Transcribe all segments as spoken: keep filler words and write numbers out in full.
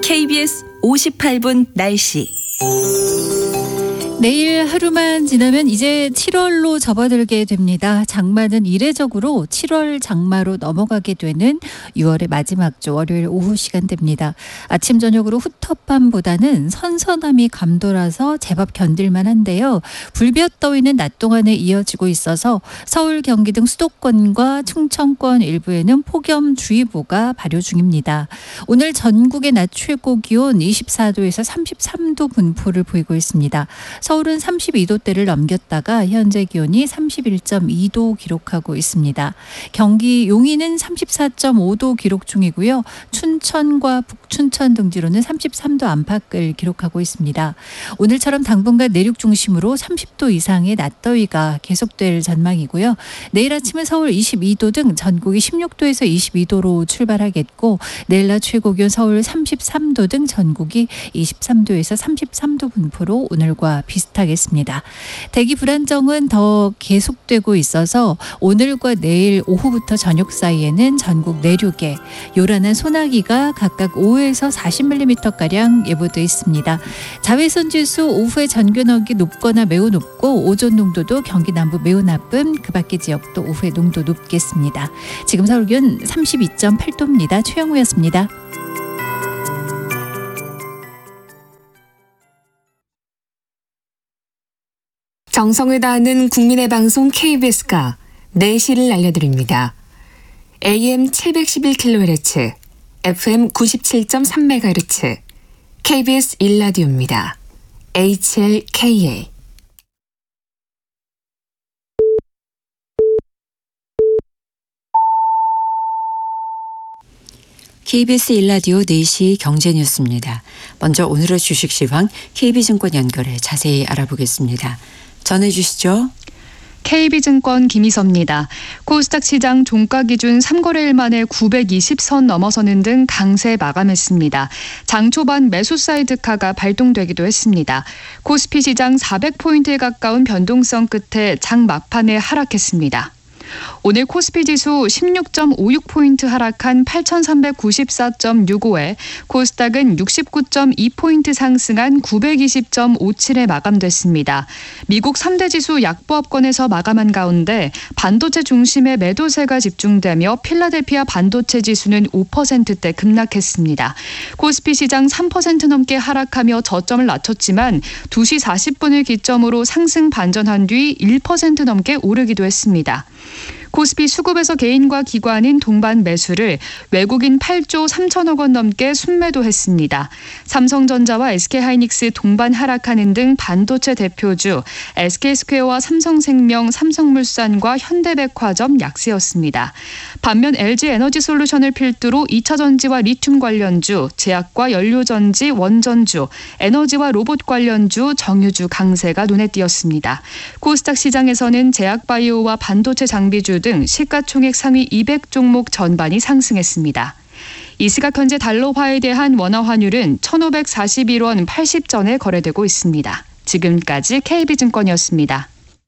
케이비에스 오십팔 분 날씨. 내일 하루만 지나면 이제 칠월로 접어들게 됩니다. 장마는 이례적으로 칠월 장마로 넘어가게 되는 유월의 마지막 주 월요일 오후 시간대입니다. 아침 저녁으로 후텁밤보다는 선선함이 감돌아서 제법 견딜만 한데요. 불볕 더위는 낮 동안에 이어지고 있어서 서울, 경기 등 수도권과 충청권 일부에는 폭염주의보가 발효 중입니다. 오늘 전국의 낮 최고 기온 이십사 도에서 삼십삼 도 분포를 보이고 있습니다. 서울은 삼십이 도대를 넘겼다가 현재 기온이 삼십일 점 이 도 기록하고 있습니다. 경기 용인은 삼십사 점 오 도 기록 중이고요. 춘천과 북춘천 등지로는 삼십삼 도 안팎을 기록하고 있습니다. 오늘처럼 당분간 내륙 중심으로 삼십 도 이상의 낮더위가 계속될 전망이고요. 내일 아침은 서울 이십이 도 등 전국이 십육 도에서 이십이 도로 출발하겠고, 내일 낮 최고 기온 서울 삼십삼 도 등 전국이 이십삼 도에서 삼십삼 도 분포로 오늘과 비슷하겠습니다. 대기 불안정은 더 계속되고 있어서 오늘과 내일 오후부터 저녁 사이에는 전국 내륙에 요란한 소나기가 각각 오에서 사십 밀리미터가량 예보돼 있습니다. 자외선 지수 오후에 전균역이 높거나 매우 높고, 오존 농도도 경기 남부 매우 나쁨, 그 밖의 지역도 오후에 농도 높겠습니다. 지금 서울 기온 삼십이 점 팔 도입니다. 최영우였습니다. 정성을 다하는 국민의 방송 케이비에스가 내시를 알려드립니다. 에이엠 칠백십일 킬로헤르츠, 에프엠 구십칠 점 삼 메가헤르츠, 케이비에스 일 라디오입니다. 에이치엘케이에이. 케이비에스 일 라디오 네 시 경제뉴스입니다. 먼저 오늘의 주식 시황 케이비증권 연결해 자세히 알아보겠습니다. 전해주시죠. 케이비증권 김희섭입니다. 코스닥 시장 종가 기준 삼 거래일 만에 구백이십 선 넘어서는 등 강세 마감했습니다. 장 초반 매수 사이드카가 발동되기도 했습니다. 코스피 시장 사백 포인트에 가까운 변동성 끝에 장 막판에 하락했습니다. 오늘 코스피 지수 십육 점 오육 포인트 하락한 팔천삼백구십사 점 육오에 코스닥은 육십구 점 이 포인트 상승한 구백이십 점 오칠에 마감됐습니다. 미국 삼 대 지수 약보합권에서 마감한 가운데 반도체 중심의 매도세가 집중되며 필라델피아 반도체 지수는 오 퍼센트대 급락했습니다. 코스피 시장 삼 퍼센트 넘게 하락하며 저점을 낮췄지만 두 시 사십 분을 기점으로 상승 반전한 뒤 일 퍼센트 넘게 오르기도 했습니다. 코스피 수급에서 개인과 기관인 동반 매수를 외국인 팔조 삼천억 원 넘게 순매도했습니다. 삼성전자와 에스케이하이닉스 동반 하락하는 등 반도체 대표주 에스케이스퀘어와 삼성생명, 삼성물산과 현대백화점 약세였습니다. 반면 엘지에너지솔루션을 필두로 이차전지와 리튬 관련주, 제약과 연료전지, 원전주, 에너지와 로봇 관련주, 정유주 강세가 눈에 띄었습니다. 코스닥 시장에서는 제약바이오와 반도체 장비주 등 시가총액 상위 이백 종목 전반이 상승했습니다. 이 시각 현재 달러화에 대한 원화 환율은 천오백사십일 원 팔십 전에 거래되고 있습니다. 지금까지 케이비증권이었습니다.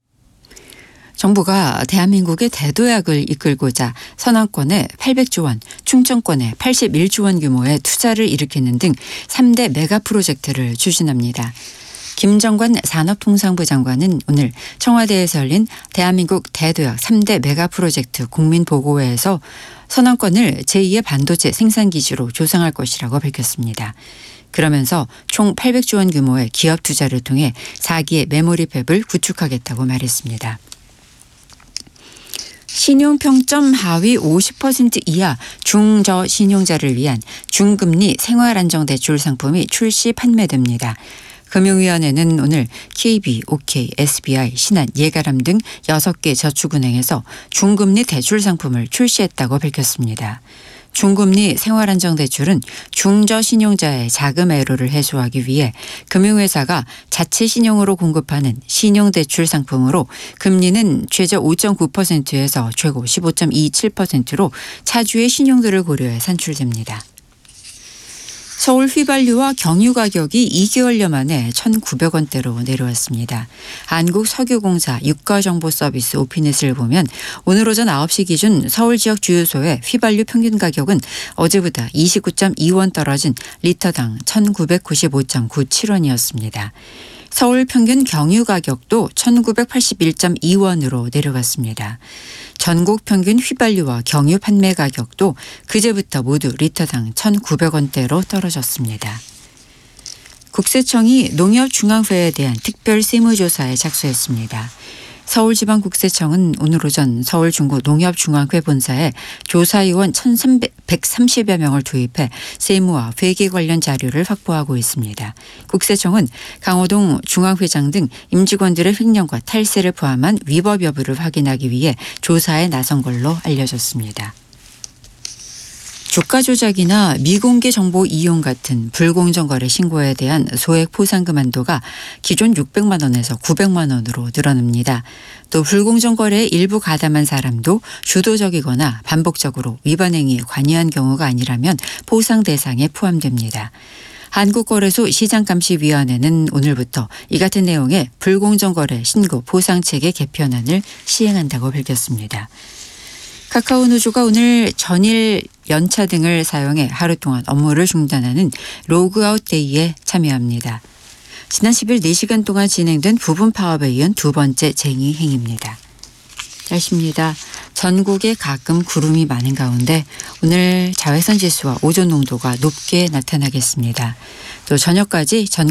정부가 대한민국의 대도약을 이끌고자 서남권에 팔백조 원, 충청권에 팔십일조 원 규모의 투자를 일으키는 등 삼 대 메가 프로젝트를 추진합니다. 김정관 산업통상부 장관은 오늘 청와대에서 열린 대한민국 대도약 삼 대 메가 프로젝트 국민보고회에서 서남권을 제이의 반도체 생산기지로 조성할 것이라고 밝혔습니다. 그러면서 총 팔백조 원 규모의 기업 투자를 통해 사 기의 메모리 팹을 구축하겠다고 말했습니다. 신용평점 하위 오십 퍼센트 이하 중저신용자를 위한 중금리 생활안정대출 상품이 출시 판매됩니다. 금융위원회는 오늘 케이비, 오케이, 에스비아이, 신한, 예가람 등 여섯 개 저축은행에서 중금리 대출 상품을 출시했다고 밝혔습니다. 중금리 생활안정대출은 중저신용자의 자금 애로를 해소하기 위해 금융회사가 자체 신용으로 공급하는 신용대출 상품으로 금리는 최저 오 점 구 퍼센트에서 최고 십오 점 이칠 퍼센트로 차주의 신용도를 고려해 산출됩니다. 서울 휘발유와 경유 가격이 이 개월여 만에 천구백 원대로 내려왔습니다. 한국석유공사 유가정보서비스 오피넷을 보면 오늘 오전 아홉 시 기준 서울 지역 주유소의 휘발유 평균 가격은 어제보다 이십구 점 이 원 떨어진 리터당 천구백구십오 점 구칠 원이었습니다. 서울 평균 경유 가격도 천구백팔십일 점 이 원으로 내려갔습니다. 전국 평균 휘발유와 경유 판매 가격도 그제부터 모두 리터당 천구백 원대로 떨어졌습니다. 국세청이 농협중앙회에 대한 특별 세무조사에 착수했습니다. 서울지방국세청은 오늘 오전 서울 중구 농협중앙회 본사에 조사위원 천삼백삼십여 명을 투입해 세무와 회계 관련 자료를 확보하고 있습니다. 국세청은 강호동 중앙회장 등 임직원들의 횡령과 탈세를 포함한 위법 여부를 확인하기 위해 조사에 나선 걸로 알려졌습니다. 주가 조작이나 미공개 정보 이용 같은 불공정 거래 신고에 대한 소액 포상금 한도가 기존 육백만 원에서 구백만 원으로 늘어납니다. 또 불공정 거래에 일부 가담한 사람도 주도적이거나 반복적으로 위반 행위에 관여한 경우가 아니라면 포상 대상에 포함됩니다. 한국거래소 시장감시위원회는 오늘부터 이 같은 내용의 불공정 거래 신고 보상체계 개편안을 시행한다고 밝혔습니다. 카카오노조가 오늘 전일 연차 등을 사용해 하루 동안 업무를 중단하는 로그아웃 데이에 참여합니다. 지난 십 일 네 시간 동안 진행된 부분 파업에 이은 두 번째 쟁의 행위입니다. 날씨입니다. 전국에 가끔 구름이 많은 가운데 오늘 자외선 지수와 오존 농도가 높게 나타나겠습니다. 또 저녁까지 전